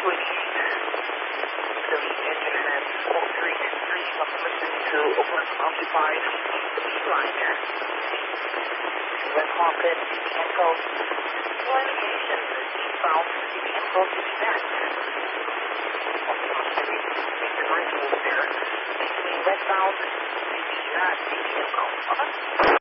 between the engine and 4323, supplementing to Oakland occupied line there. Red Carpet, Echo, navigation, eastbound, City Echo, City Back. Make the 9 move there, between westbound, City Echo.